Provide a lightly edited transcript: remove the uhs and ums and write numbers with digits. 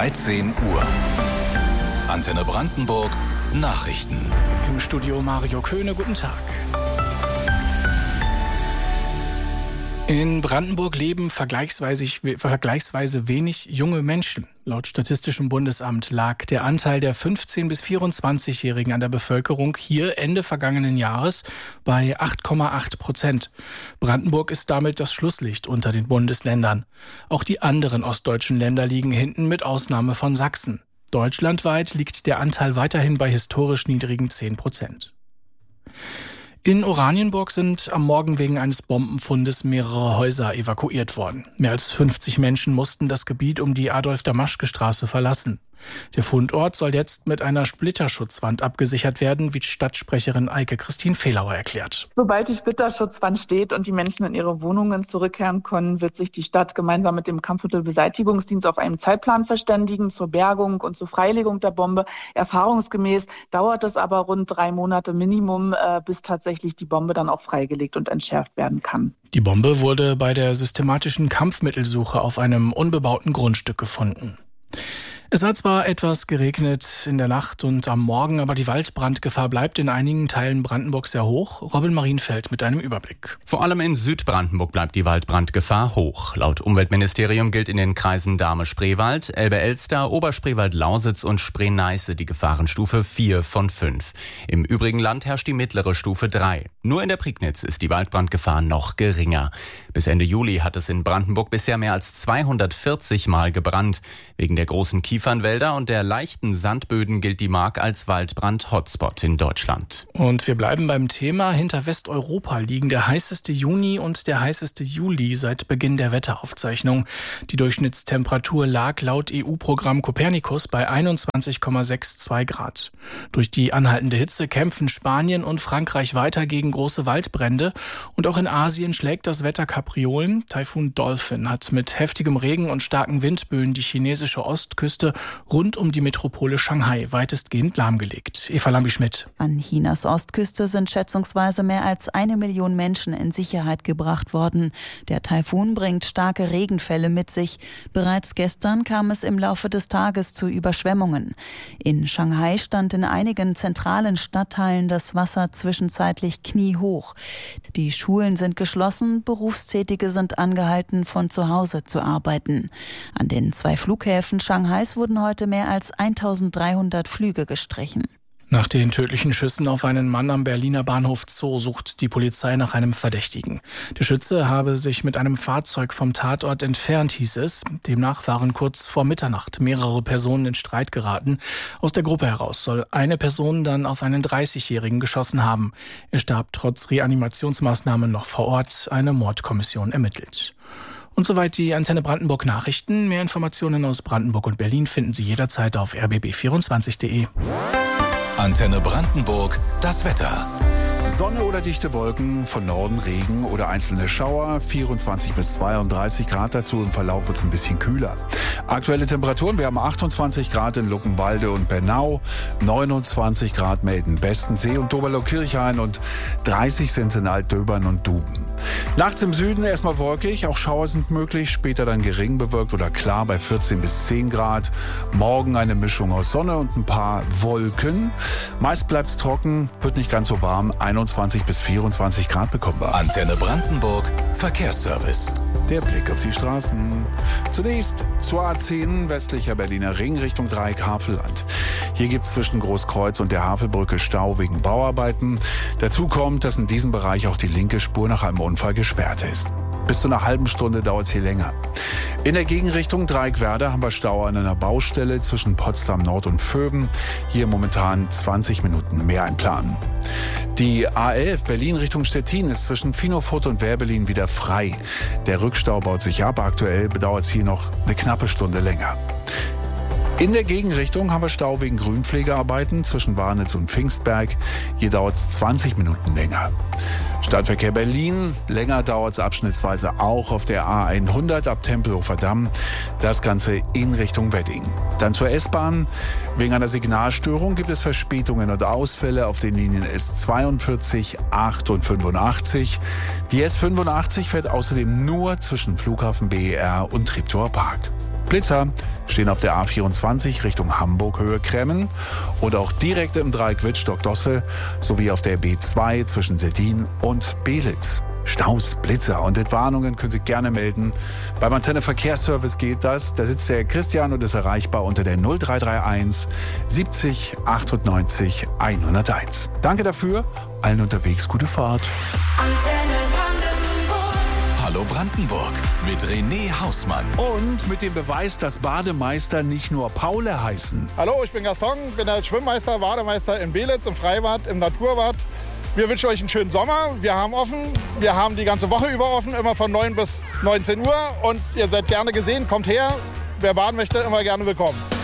13 Uhr. Antenne Brandenburg Nachrichten. Im Studio Mario Köhne, guten Tag. In Brandenburg leben vergleichsweise wenig junge Menschen. Laut Statistischem Bundesamt lag der Anteil der 15- bis 24-Jährigen an der Bevölkerung hier Ende vergangenen Jahres bei 8,8%. Brandenburg ist damit das Schlusslicht unter den Bundesländern. Auch die anderen ostdeutschen Länder liegen hinten, mit Ausnahme von Sachsen. Deutschlandweit liegt der Anteil weiterhin bei historisch niedrigen 10%. In Oranienburg sind am Morgen wegen eines Bombenfundes mehrere Häuser evakuiert worden. Mehr als 50 Menschen mussten das Gebiet um die Adolf-Damaschke-Straße verlassen. Der Fundort soll jetzt mit einer Splitterschutzwand abgesichert werden, wie Stadtsprecherin Eike-Christine Fehlauer erklärt. Sobald die Splitterschutzwand steht und die Menschen in ihre Wohnungen zurückkehren können, wird sich die Stadt gemeinsam mit dem Kampfmittelbeseitigungsdienst auf einen Zeitplan verständigen zur Bergung und zur Freilegung der Bombe. Erfahrungsgemäß dauert es aber rund 3 Monate Minimum, bis tatsächlich die Bombe dann auch freigelegt und entschärft werden kann. Die Bombe wurde bei der systematischen Kampfmittelsuche auf einem unbebauten Grundstück gefunden. Es hat zwar etwas geregnet in der Nacht und am Morgen, aber die Waldbrandgefahr bleibt in einigen Teilen Brandenburgs sehr hoch. Robin Marienfeld mit einem Überblick. Vor allem in Südbrandenburg bleibt die Waldbrandgefahr hoch. Laut Umweltministerium gilt in den Kreisen Dahme-Spreewald, Elbe-Elster, Oberspreewald-Lausitz und Spree-Neiße die Gefahrenstufe 4 von 5. Im übrigen Land herrscht die mittlere Stufe 3. Nur in der Prignitz ist die Waldbrandgefahr noch geringer. Bis Ende Juli hat es in Brandenburg bisher mehr als 240 Mal gebrannt. Wegen der großen Kiefernwälder und der leichten Sandböden gilt die Mark als Waldbrand-Hotspot in Deutschland. Und wir bleiben beim Thema. Hinter Westeuropa liegen der heißeste Juni und der heißeste Juli seit Beginn der Wetteraufzeichnung. Die Durchschnittstemperatur lag laut EU-Programm Copernicus bei 21,62 Grad. Durch die anhaltende Hitze kämpfen Spanien und Frankreich weiter gegen große Waldbrände. Und auch in Asien schlägt das Wetter Kapriolen. Taifun Dolphin hat mit heftigem Regen und starken Windböen die chinesische Ostküste rund um die Metropole Shanghai weitestgehend lahmgelegt. Eva Lambi-Schmidt. An Chinas Ostküste sind schätzungsweise mehr als 1 Million Menschen in Sicherheit gebracht worden. Der Taifun bringt starke Regenfälle mit sich. Bereits gestern kam es im Laufe des Tages zu Überschwemmungen. In Shanghai stand in einigen zentralen Stadtteilen das Wasser zwischenzeitlich kniehoch. Die Schulen sind geschlossen, Berufstätige sind angehalten, von zu Hause zu arbeiten. An den 2 Flughäfen Shanghais wurden heute mehr als 1300 Flüge gestrichen. Nach den tödlichen Schüssen auf einen Mann am Berliner Bahnhof Zoo sucht die Polizei nach einem Verdächtigen. Der Schütze habe sich mit einem Fahrzeug vom Tatort entfernt, hieß es. Demnach waren kurz vor Mitternacht mehrere Personen in Streit geraten. Aus der Gruppe heraus soll eine Person dann auf einen 30-Jährigen geschossen haben. Er starb trotz Reanimationsmaßnahmen noch vor Ort. Eine Mordkommission ermittelt. Und soweit die Antenne Brandenburg Nachrichten. Mehr Informationen aus Brandenburg und Berlin finden Sie jederzeit auf rbb24.de. Antenne Brandenburg, das Wetter. Sonne oder dichte Wolken, von Norden Regen oder einzelne Schauer, 24 bis 32 Grad dazu. Im Verlauf wird es ein bisschen kühler. Aktuelle Temperaturen, wir haben 28 Grad in Luckenwalde und Bernau, 29 Grad Melden-Bestensee und Doberlau-Kirchhain und 30 sind es in Altdöbern und Duben. Nachts im Süden erstmal wolkig, auch Schauer sind möglich, später dann gering bewölkt oder klar bei 14 bis 10 Grad. Morgen eine Mischung aus Sonne und ein paar Wolken. Meist bleibt es trocken, wird nicht ganz so warm, 21 bis 24 Grad bekommen wir. Antenne Brandenburg Verkehrsservice. Der Blick auf die Straßen. Zunächst zur A10 westlicher Berliner Ring Richtung Dreieck Havelland. Hier gibt es zwischen Großkreuz und der Havelbrücke Stau wegen Bauarbeiten. Dazu kommt, dass in diesem Bereich auch die linke Spur nach einem Unfall gesperrt ist. Bis zu einer halben Stunde dauert es hier länger. In der Gegenrichtung Dreieck-Werder haben wir Stau an einer Baustelle zwischen Potsdam Nord und Vöben. Hier momentan 20 Minuten mehr einplanen. Die A11 Berlin Richtung Stettin ist zwischen Finofurt und Werbelin wieder frei. Der Rückstau baut sich ab. Aktuell bedauert es hier noch eine knappe Stunde länger. In der Gegenrichtung haben wir Stau wegen Grünpflegearbeiten zwischen Warnitz und Pfingstberg. Hier dauert es 20 Minuten länger. Stadtverkehr Berlin, länger dauert es abschnittsweise auch auf der A100 ab Tempelhofer Damm. Das Ganze in Richtung Wedding. Dann zur S-Bahn. Wegen einer Signalstörung gibt es Verspätungen und Ausfälle auf den Linien S42, 8 und 85. Die S85 fährt außerdem nur zwischen Flughafen BER und Treptower Park. Blitzer, stehen auf der A24 Richtung Hamburg Höhe Kremmen und auch direkt im Dreieck Wittstock-Dosse sowie auf der B2 zwischen Seldin und Belitz. Staus, Blitzer und Entwarnungen können Sie gerne melden. Beim Antenne Verkehrsservice geht das. Da sitzt der Christian und ist erreichbar unter der 0331 70 98 101. Danke dafür. Allen unterwegs gute Fahrt. Hallo Brandenburg mit René Hausmann. Und mit dem Beweis, dass Bademeister nicht nur Paule heißen. Hallo, ich bin Gaston, bin der Schwimmmeister, Bademeister in Belitz, im Freibad, im Naturbad. Wir wünschen euch einen schönen Sommer. Wir haben offen. Wir haben die ganze Woche über offen, immer von 9 bis 19 Uhr. Und ihr seid gerne gesehen. Kommt her. Wer baden möchte, immer gerne willkommen.